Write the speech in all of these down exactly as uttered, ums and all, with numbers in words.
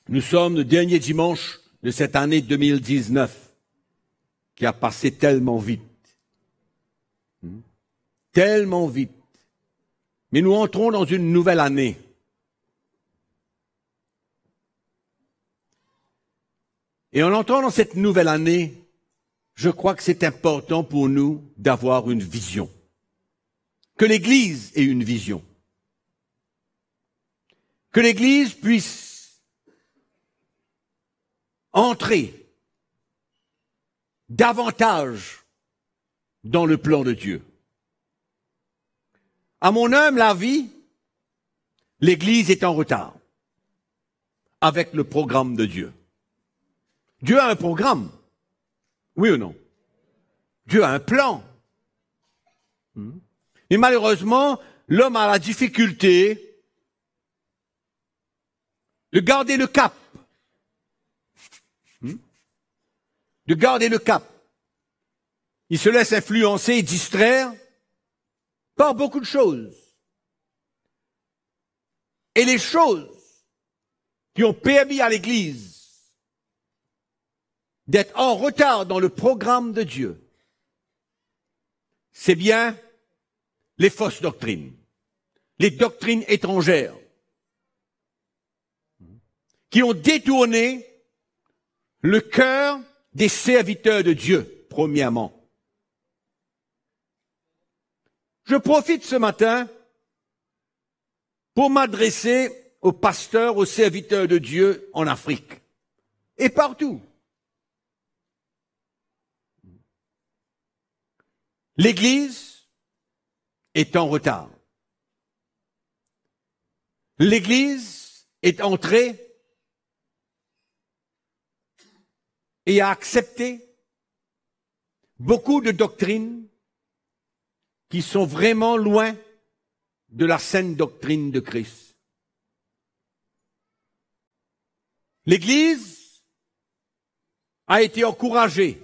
Nous sommes le dernier dimanche de cette année deux mille dix-neuf qui a passé tellement vite. Tellement vite. Mais nous entrons dans une nouvelle année. Et en entrant dans cette nouvelle année, je crois que c'est important pour nous d'avoir une vision. Que l'Église ait une vision. Que l'Église puisse entrer davantage dans le plan de Dieu. À mon humble avis, l'Église est en retard avec le programme de Dieu. Dieu a un programme, oui ou non? Dieu a un plan. Mais malheureusement, l'homme a la difficulté de garder le cap. De garder le cap. Il se laisse influencer et distraire par beaucoup de choses. Et les choses qui ont permis à l'Église d'être en retard dans le programme de Dieu, c'est bien les fausses doctrines, les doctrines étrangères, qui ont détourné le cœur des serviteurs de Dieu, premièrement. Je profite ce matin pour m'adresser aux pasteurs, aux serviteurs de Dieu en Afrique et partout. L'Église est en retard. L'Église est entrée et a accepté beaucoup de doctrines qui sont vraiment loin de la saine doctrine de Christ. L'Église a été encouragée,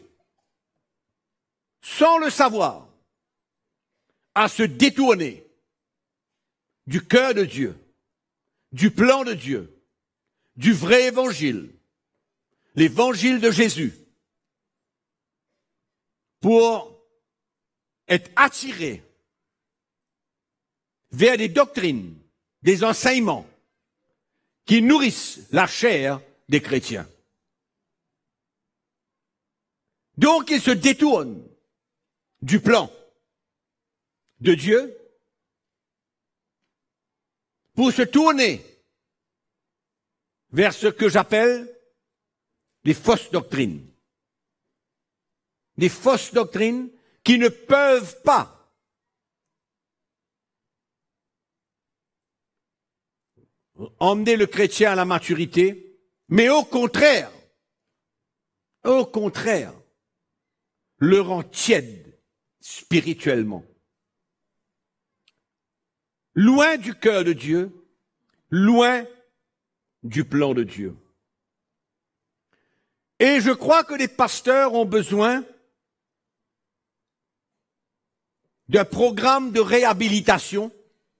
sans le savoir, à se détourner du cœur de Dieu, du plan de Dieu, du vrai évangile, l'évangile de Jésus, pour être attiré vers des doctrines, des enseignements qui nourrissent la chair des chrétiens. Donc, ils se détournent du plan de Dieu pour se tourner vers ce que j'appelle des fausses doctrines. Des fausses doctrines qui ne peuvent pas emmener le chrétien à la maturité, mais au contraire, au contraire, le rend tiède spirituellement. Loin du cœur de Dieu, loin du plan de Dieu. Et je crois que les pasteurs ont besoin d'un programme de réhabilitation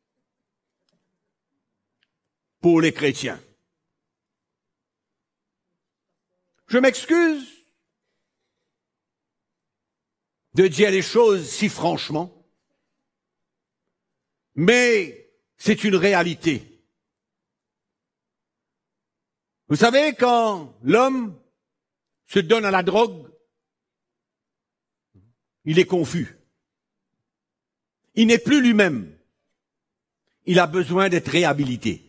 pour les chrétiens. Je m'excuse de dire les choses si franchement, mais c'est une réalité. Vous savez, quand l'homme se donne à la drogue, il est confus. Il n'est plus lui-même. Il a besoin d'être réhabilité.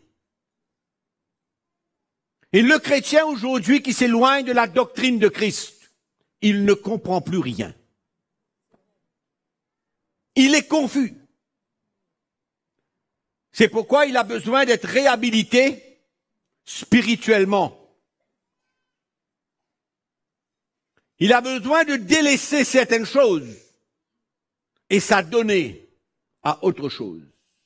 Et le chrétien aujourd'hui qui s'éloigne de la doctrine de Christ, il ne comprend plus rien. Il est confus. C'est pourquoi il a besoin d'être réhabilité spirituellement. Il a besoin de délaisser certaines choses et s'adonner à autre chose.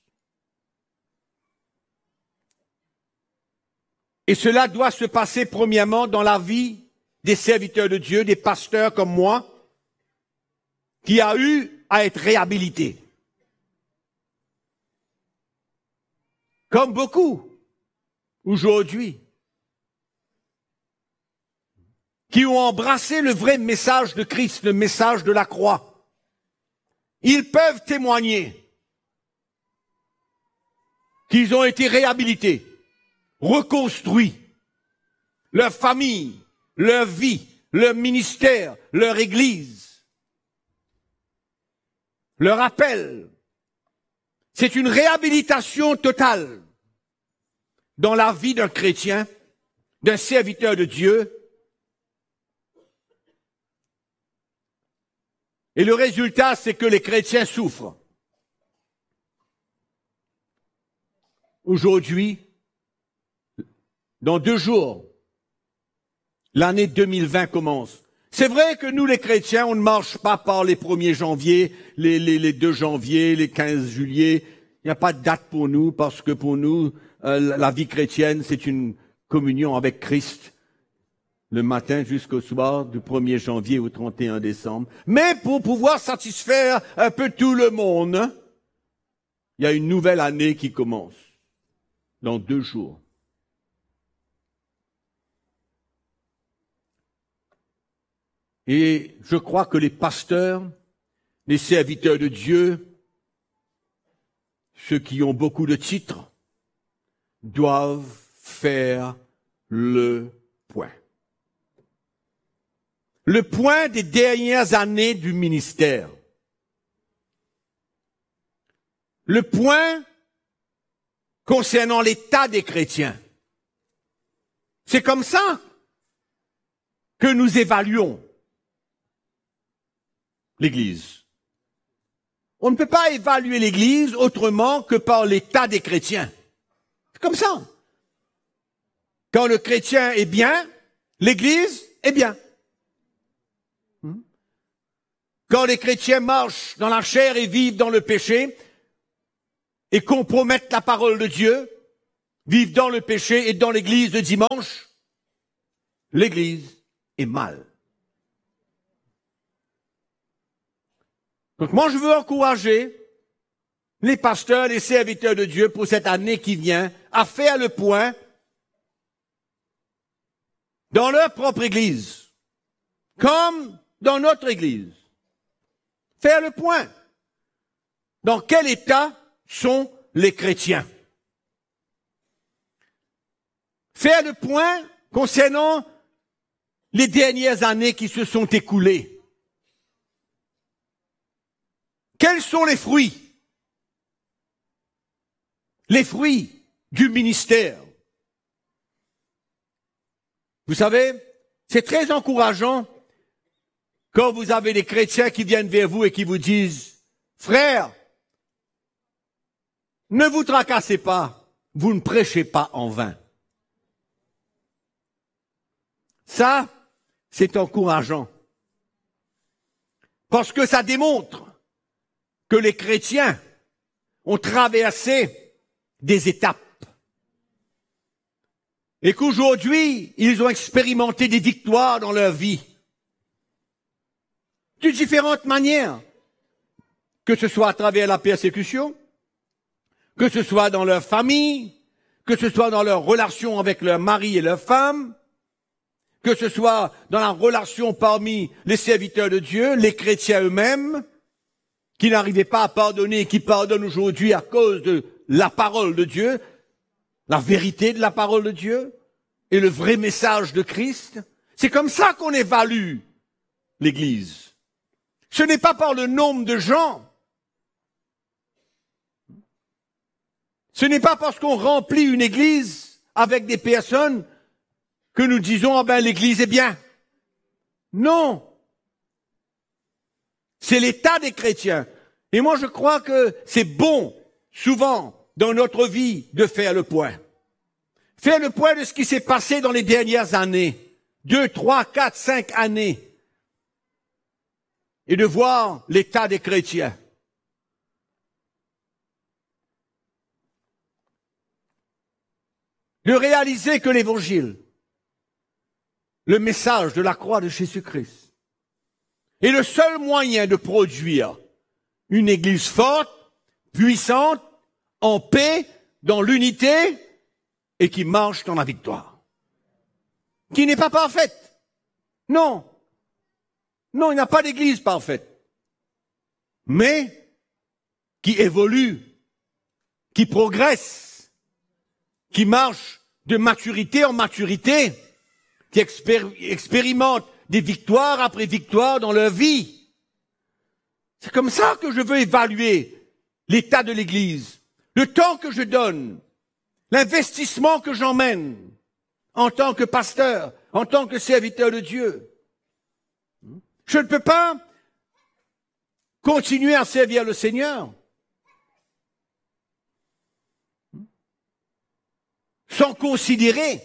Et cela doit se passer premièrement dans la vie des serviteurs de Dieu, des pasteurs comme moi, qui a eu à être réhabilités. Comme beaucoup, aujourd'hui, qui ont embrassé le vrai message de Christ, le message de la croix. Ils peuvent témoigner qu'ils ont été réhabilités, reconstruits, leur famille, leur vie, leur ministère, leur église, leur appel. C'est une réhabilitation totale dans la vie d'un chrétien, d'un serviteur de Dieu. Et le résultat, c'est que les chrétiens souffrent. Aujourd'hui, dans deux jours, l'année deux mille vingt commence. C'est vrai que nous, les chrétiens, on ne marche pas par les premier janvier, les, les, les deux janvier, les quinze juillet. Il n'y a pas de date pour nous, parce que pour nous, euh, la vie chrétienne, c'est une communion avec Christ. Le matin jusqu'au soir, du premier janvier au trente et un décembre. Mais pour pouvoir satisfaire un peu tout le monde, il y a une nouvelle année qui commence, dans deux jours. Et je crois que les pasteurs, les serviteurs de Dieu, ceux qui ont beaucoup de titres, doivent faire le point. Le point des dernières années du ministère. Le point concernant l'état des chrétiens. C'est comme ça que nous évaluons l'Église. On ne peut pas évaluer l'Église autrement que par l'état des chrétiens. C'est comme ça. Quand le chrétien est bien, l'Église est bien. Quand les chrétiens marchent dans la chair et vivent dans le péché et compromettent la parole de Dieu, vivent dans le péché et dans l'église de dimanche, l'église est mal. Donc moi je veux encourager les pasteurs, les serviteurs de Dieu pour cette année qui vient à faire le point dans leur propre église, comme dans notre église. Faire le point. Dans quel état sont les chrétiens? Faire le point concernant les dernières années qui se sont écoulées. Quels sont les fruits? Les fruits du ministère. Vous savez, c'est très encourageant quand vous avez des chrétiens qui viennent vers vous et qui vous disent, frère, ne vous tracassez pas, vous ne prêchez pas en vain. Ça, c'est encourageant. Parce que ça démontre que les chrétiens ont traversé des étapes. Et qu'aujourd'hui, ils ont expérimenté des victoires dans leur vie. De différentes manières. Que ce soit à travers la persécution, que ce soit dans leur famille, que ce soit dans leur relation avec leur mari et leur femme, que ce soit dans la relation parmi les serviteurs de Dieu, les chrétiens eux-mêmes, qui n'arrivaient pas à pardonner et qui pardonnent aujourd'hui à cause de la parole de Dieu, la vérité de la parole de Dieu et le vrai message de Christ. C'est comme ça qu'on évalue l'Église. Ce n'est pas par le nombre de gens. Ce n'est pas parce qu'on remplit une église avec des personnes que nous disons, ah ben, l'église est bien. Non. C'est l'état des chrétiens. Et moi, je crois que c'est bon, souvent, dans notre vie, de faire le point. Faire le point de ce qui s'est passé dans les dernières années. Deux, trois, quatre, cinq années. Et de voir l'état des chrétiens. De réaliser que l'évangile, le message de la croix de Jésus-Christ, est le seul moyen de produire une église forte, puissante, en paix, dans l'unité, et qui marche dans la victoire. Qui n'est pas parfaite. Non. Non, il n'y a pas d'église parfaite. Mais qui évolue, qui progresse, qui marche de maturité en maturité, qui expér- expérimente des victoires après victoires dans leur vie. C'est comme ça que je veux évaluer l'état de l'Église, le temps que je donne, l'investissement que j'emmène en tant que pasteur, en tant que serviteur de Dieu. Je ne peux pas continuer à servir le Seigneur sans considérer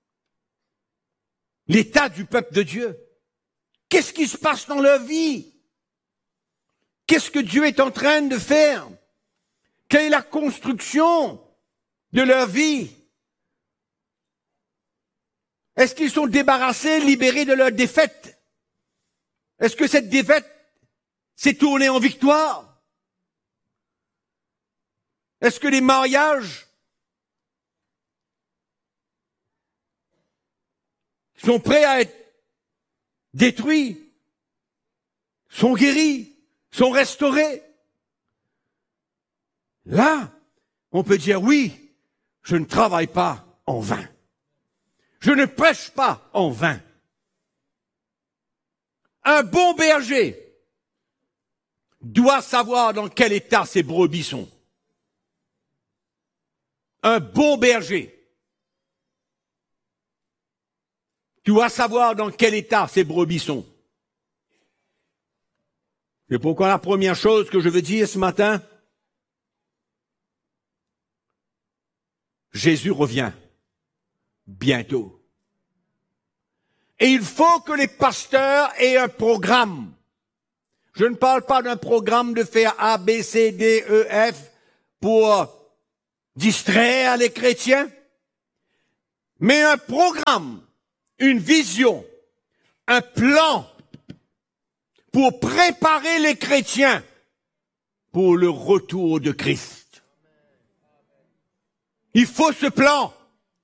l'état du peuple de Dieu. Qu'est-ce qui se passe dans leur vie? Qu'est-ce que Dieu est en train de faire? Quelle est la construction de leur vie? Est-ce qu'ils sont débarrassés, libérés de leur défaite? Est-ce que cette défaite s'est tournée en victoire? Est-ce que les mariages sont prêts à être détruits, sont guéris, sont restaurés? Là, on peut dire oui, je ne travaille pas en vain. Je ne prêche pas en vain. Un bon berger doit savoir dans quel état ses brebis sont. Un bon berger doit savoir dans quel état ses brebis sont. C'est pourquoi la première chose que je veux dire ce matin, Jésus revient bientôt. Et il faut que les pasteurs aient un programme. Je ne parle pas d'un programme de faire A, B, C, D, E, F pour distraire les chrétiens, mais un programme, une vision, un plan pour préparer les chrétiens pour le retour de Christ. Il faut ce plan.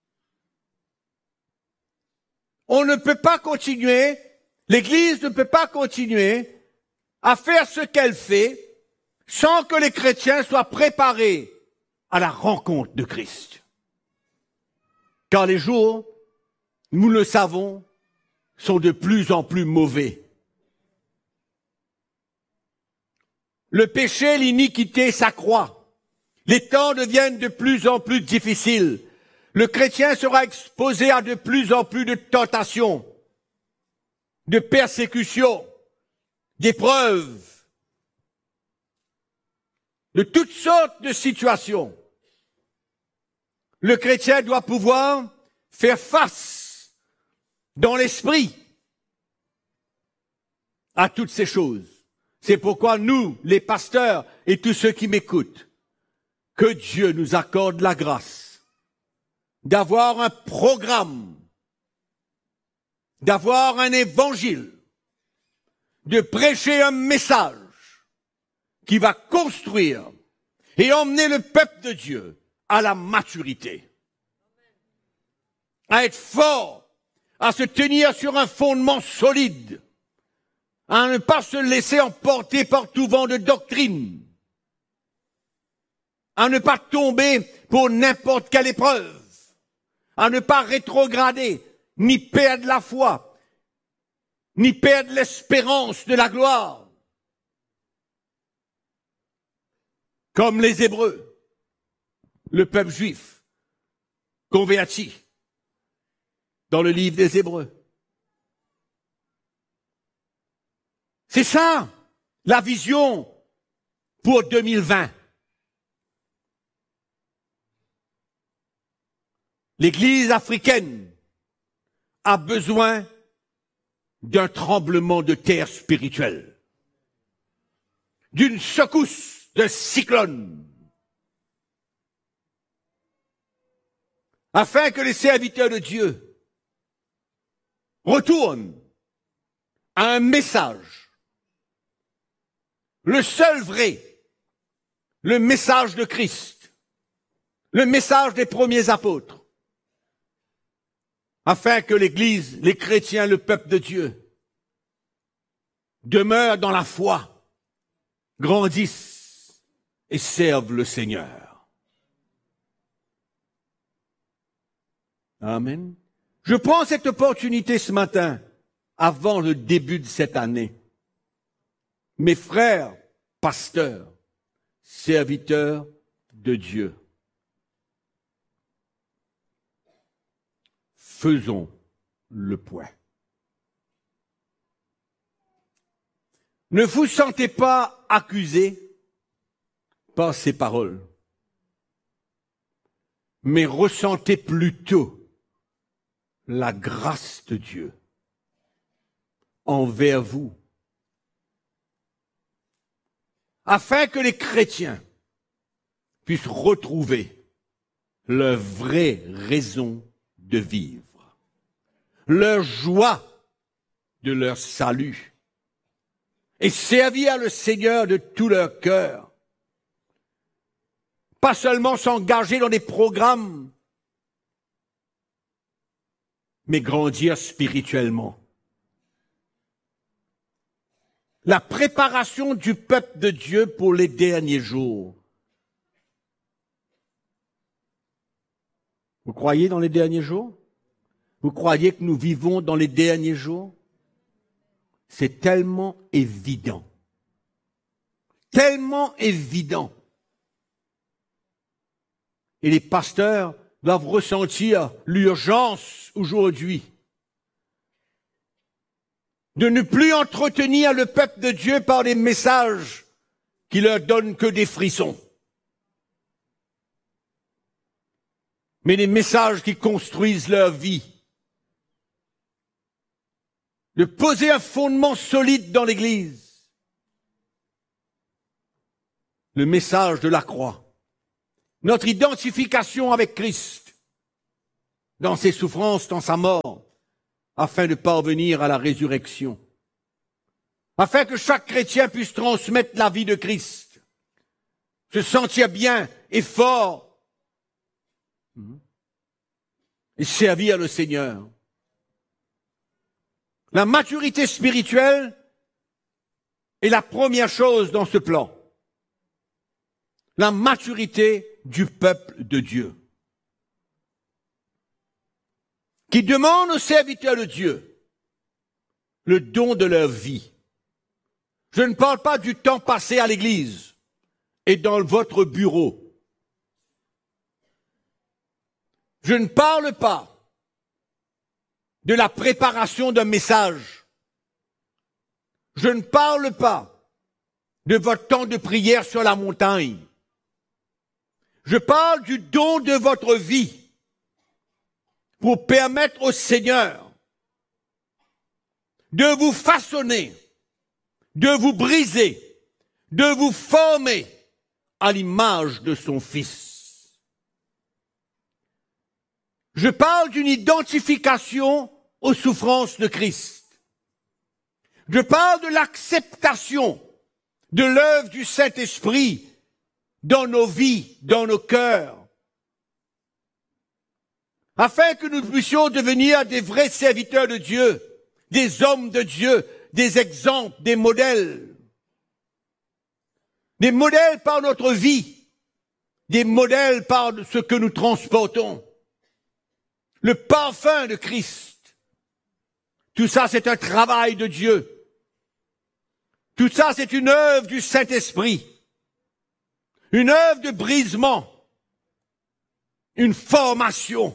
On ne peut pas continuer, l'Église ne peut pas continuer à faire ce qu'elle fait sans que les chrétiens soient préparés à la rencontre de Christ. Car les jours, nous le savons, sont de plus en plus mauvais. Le péché, l'iniquité s'accroît. Les temps deviennent de plus en plus difficiles. Le chrétien sera exposé à de plus en plus de tentations, de persécutions, d'épreuves, de toutes sortes de situations. Le chrétien doit pouvoir faire face dans l'esprit à toutes ces choses. C'est pourquoi nous, les pasteurs et tous ceux qui m'écoutent, que Dieu nous accorde la grâce d'avoir un programme, d'avoir un évangile, de prêcher un message qui va construire et emmener le peuple de Dieu à la maturité, à être fort, à se tenir sur un fondement solide, à ne pas se laisser emporter par tout vent de doctrine, à ne pas tomber pour n'importe quelle épreuve, à ne pas rétrograder, ni perdre la foi, ni perdre l'espérance de la gloire. Comme les Hébreux, le peuple juif, converti dans le livre des Hébreux. C'est ça, la vision pour deux mille vingt. L'Église africaine a besoin d'un tremblement de terre spirituel, d'une secousse, d'un cyclone, afin que les serviteurs de Dieu retournent à un message, le seul vrai, le message de Christ, le message des premiers apôtres, afin que l'Église, les chrétiens, le peuple de Dieu, demeurent dans la foi, grandissent et servent le Seigneur. Amen. Je prends cette opportunité ce matin, avant le début de cette année. Mes frères, pasteurs, serviteurs de Dieu, faisons le point. Ne vous sentez pas accusé par ces paroles, mais ressentez plutôt la grâce de Dieu envers vous, afin que les chrétiens puissent retrouver leur vraie raison de vivre, leur joie de leur salut, et servir le Seigneur de tout leur cœur. Pas seulement s'engager dans des programmes, mais grandir spirituellement. La préparation du peuple de Dieu pour les derniers jours. Vous croyez dans les derniers jours? Vous croyez que nous vivons dans les derniers jours? C'est tellement évident. Tellement évident. Et les pasteurs doivent ressentir l'urgence aujourd'hui de ne plus entretenir le peuple de Dieu par des messages qui leur donnent que des frissons, mais des messages qui construisent leur vie. De poser un fondement solide dans l'Église. Le message de la croix. Notre identification avec Christ, dans ses souffrances, dans sa mort, afin de parvenir à la résurrection. Afin que chaque chrétien puisse transmettre la vie de Christ, se sentir bien et fort, et servir le Seigneur. La maturité spirituelle est la première chose dans ce plan. La maturité du peuple de Dieu, qui demande aux serviteurs de Dieu le don de leur vie. Je ne parle pas du temps passé à l'église et dans votre bureau. Je ne parle pas de la préparation d'un message. Je ne parle pas de votre temps de prière sur la montagne. Je parle du don de votre vie pour permettre au Seigneur de vous façonner, de vous briser, de vous former à l'image de son Fils. Je parle d'une identification aux souffrances de Christ. Je parle de l'acceptation de l'œuvre du Saint-Esprit dans nos vies, dans nos cœurs, afin que nous puissions devenir des vrais serviteurs de Dieu, des hommes de Dieu, des exemples, des modèles. Des modèles par notre vie, des modèles par ce que nous transportons. Le parfum de Christ. Tout ça, c'est un travail de Dieu. Tout ça, c'est une œuvre du Saint-Esprit. Une œuvre de brisement. Une formation.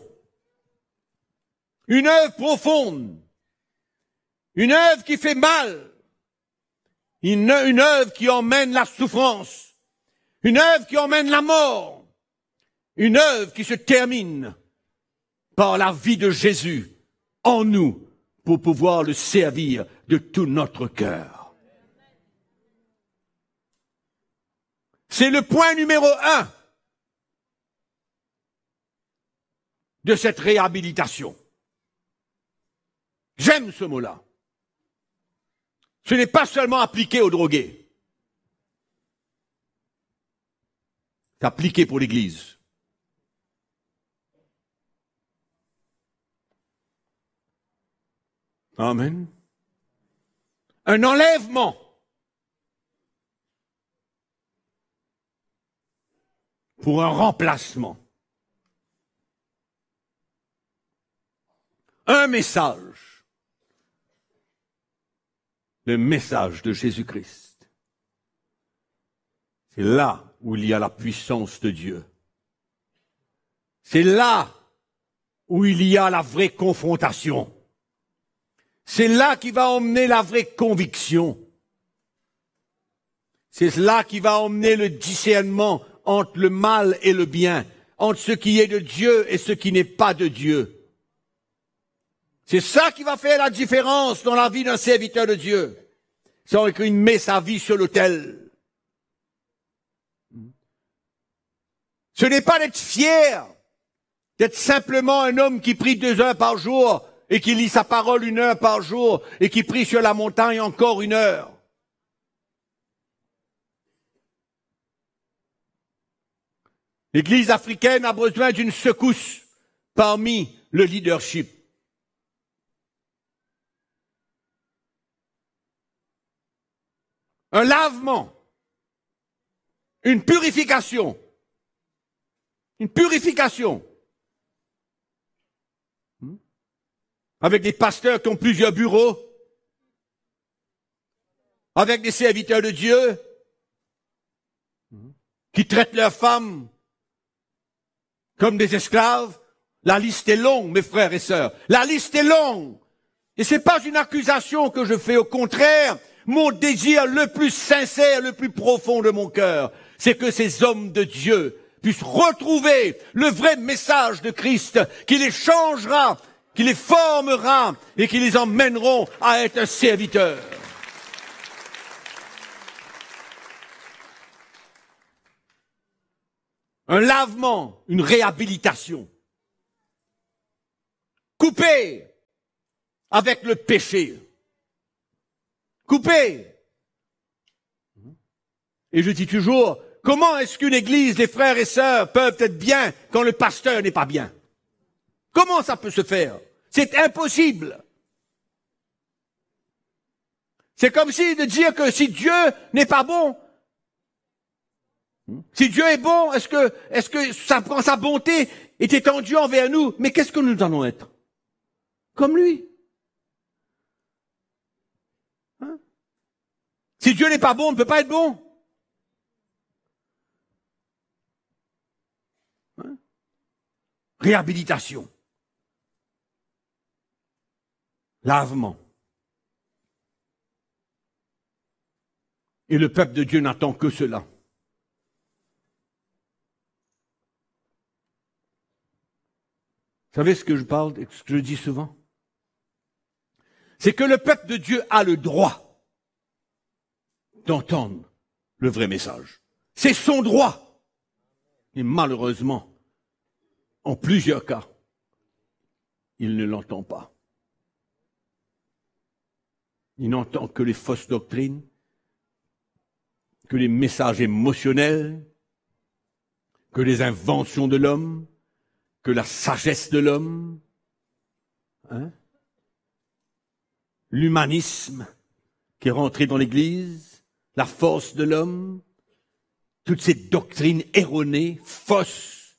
Une œuvre profonde. Une œuvre qui fait mal. Une, une œuvre qui emmène la souffrance. Une œuvre qui emmène la mort. Une œuvre qui se termine par la vie de Jésus en nous pour pouvoir le servir de tout notre cœur. C'est le point numéro un de cette réhabilitation. J'aime ce mot-là. Ce n'est pas seulement appliqué aux drogués. C'est appliqué pour l'Église. Amen. un enlèvement pour un remplacement. Un message. Le message de Jésus-Christ. C'est là où il y a la puissance de Dieu. C'est là où il y a la vraie confrontation. C'est là qui va emmener la vraie conviction. C'est là qui va emmener le discernement entre le mal et le bien, entre ce qui est de Dieu et ce qui n'est pas de Dieu. C'est ça qui va faire la différence dans la vie d'un serviteur de Dieu. Sans qu'il met sa vie sur l'autel. Ce n'est pas d'être fier, d'être simplement un homme qui prie deux heures par jour et qui lit sa parole une heure par jour et qui prie sur la montagne encore une heure. L'Église africaine a besoin d'une secousse parmi le leadership. Un lavement, une purification, une purification. Avec des pasteurs qui ont plusieurs bureaux, avec des serviteurs de Dieu, qui traitent leurs femmes comme des esclaves. La liste est longue, mes frères et sœurs. La liste est longue. Et c'est pas une accusation que je fais, au contraire. Mon désir le plus sincère, le plus profond de mon cœur, c'est que ces hommes de Dieu puissent retrouver le vrai message de Christ, qui les changera, qui les formera et qui les emmèneront à être un serviteur. Un lavement, une réhabilitation. Coupé avec le péché. Coupé. Et je dis toujours, comment est-ce qu'une église, les frères et sœurs, peuvent être bien quand le pasteur n'est pas bien? Comment ça peut se faire? C'est impossible. C'est comme si de dire que si Dieu n'est pas bon, si Dieu est bon, est-ce que, est-ce que sa, sa bonté est étendue envers nous? Mais qu'est-ce que nous allons être? Comme lui. Hein? Si Dieu n'est pas bon, on ne peut pas être bon. Hein? Réhabilitation. Lavement. Et le peuple de Dieu n'attend que cela. Vous savez ce que je parle, ce que je dis souvent? C'est que le peuple de Dieu a le droit d'entendre le vrai message. C'est son droit. Et malheureusement, en plusieurs cas, il ne l'entend pas. Il n'entend que les fausses doctrines, que les messages émotionnels, que les inventions de l'homme, que la sagesse de l'homme, hein? L'humanisme qui est rentré dans l'Église, la force de l'homme, toutes ces doctrines erronées, fausses,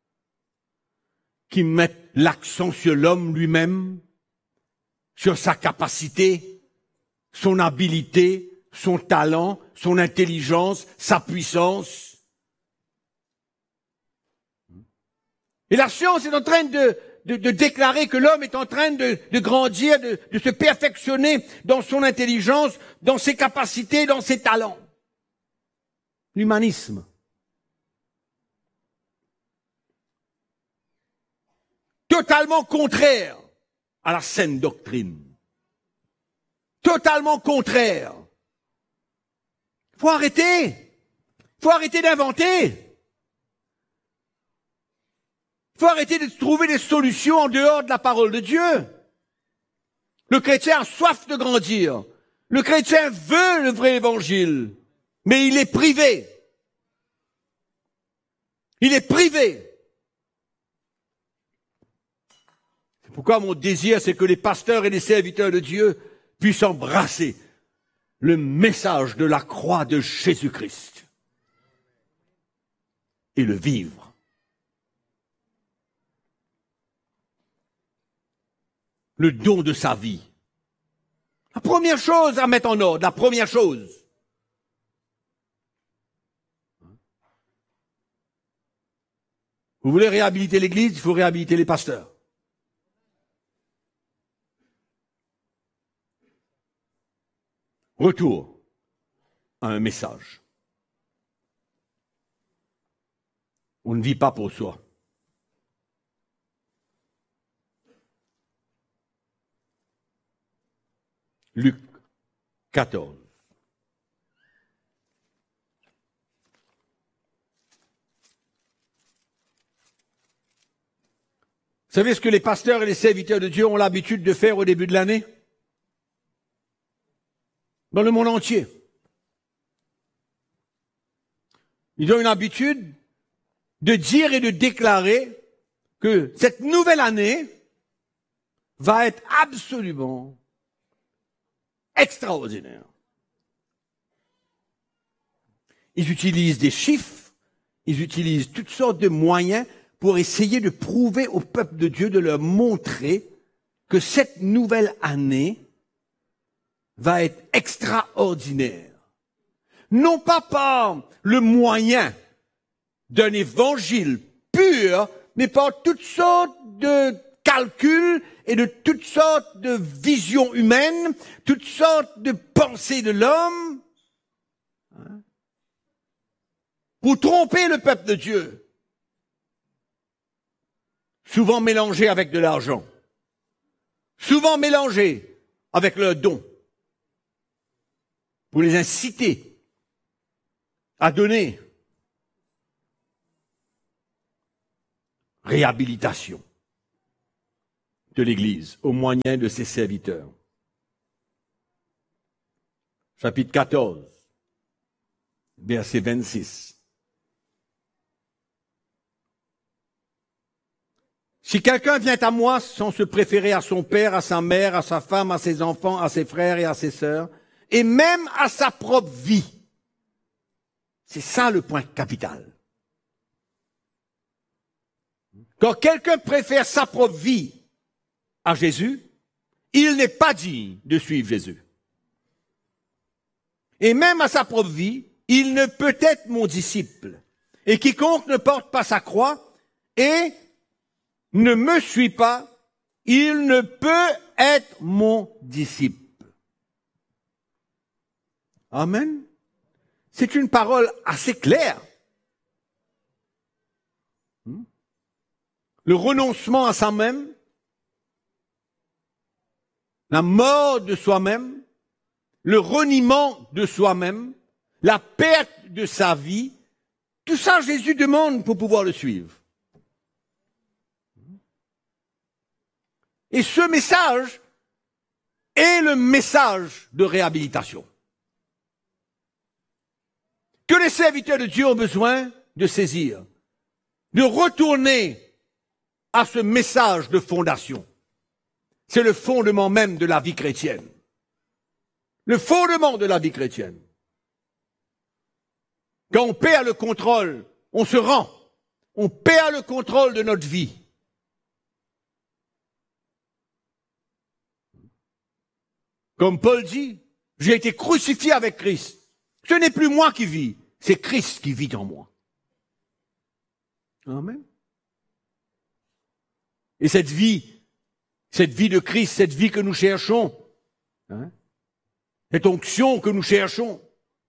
qui mettent l'accent sur l'homme lui-même, sur sa capacité, son habileté, son talent, son intelligence, sa puissance. Et la science est en train de, de, de déclarer que l'homme est en train de, de grandir, de, de se perfectionner dans son intelligence, dans ses capacités, dans ses talents. L'humanisme. Totalement contraire à la saine doctrine. Totalement contraire. Il faut arrêter. Il faut arrêter d'inventer. Il faut arrêter de trouver des solutions en dehors de la parole de Dieu. Le chrétien a soif de grandir. Le chrétien veut le vrai évangile. Mais il est privé. Il est privé. C'est pourquoi mon désir, c'est que les pasteurs et les serviteurs de Dieu puissent embrasser le message de la croix de Jésus-Christ et le vivre. Le don de sa vie. La première chose à mettre en ordre, la première chose. Vous voulez réhabiliter l'Église, il faut réhabiliter les pasteurs. Retour à un message. On ne vit pas pour soi. Luc quatorze. Vous savez ce que les pasteurs et les serviteurs de Dieu ont l'habitude de faire au début de l'année? Dans le monde entier. Ils ont une habitude de dire et de déclarer que cette nouvelle année va être absolument extraordinaire. Ils utilisent des chiffres, ils utilisent toutes sortes de moyens pour essayer de prouver au peuple de Dieu, de leur montrer que cette nouvelle année va être extraordinaire. Non pas par le moyen d'un évangile pur, mais par toutes sortes de calculs et de toutes sortes de visions humaines, toutes sortes de pensées de l'homme, hein, pour tromper le peuple de Dieu. Souvent mélangés avec de l'argent, souvent mélangés avec leurs dons, pour les inciter à donner. Réhabilitation de l'Église au moyen de ses serviteurs. Chapitre quatorze, verset vingt-six. Si quelqu'un vient à moi sans se préférer à son père, à sa mère, à sa femme, à ses enfants, à ses frères et à ses sœurs, et même à sa propre vie, c'est ça le point capital. Quand quelqu'un préfère sa propre vie à Jésus, il n'est pas digne de suivre Jésus. Et même à sa propre vie, il ne peut être mon disciple. Et quiconque ne porte pas sa croix et ne me suit pas, il ne peut être mon disciple. Amen. C'est une parole assez claire. Le renoncement à soi-même, la mort de soi-même, le reniement de soi-même, la perte de sa vie, tout ça Jésus demande pour pouvoir le suivre. Et ce message est le message de réhabilitation que les serviteurs de Dieu ont besoin de saisir, de retourner à ce message de fondation. C'est le fondement même de la vie chrétienne. Le fondement de la vie chrétienne. Quand on perd le contrôle, on se rend. On perd le contrôle de notre vie. Comme Paul dit, j'ai été crucifié avec Christ. Ce n'est plus moi qui vis, c'est Christ qui vit en moi. Amen. Et cette vie, cette vie de Christ, cette vie que nous cherchons, hein, cette onction que nous cherchons,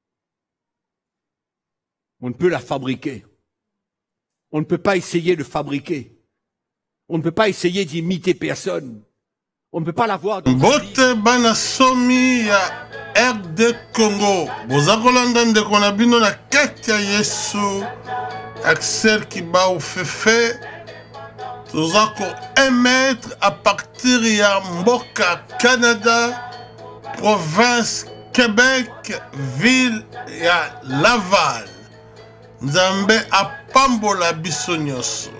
on ne peut la fabriquer. On ne peut pas essayer de fabriquer. On ne peut pas essayer d'imiter personne. On ne peut pas l'avoir dans Bote bana somi ya R D Congo. Bozakolanda ndeko na bino na kati ya Yesu. Axel Kiba Fefe. Tozako émettre à partir ya Mboka Canada, province Québec, ville ya Laval. Nzambe apambola biso nyonso.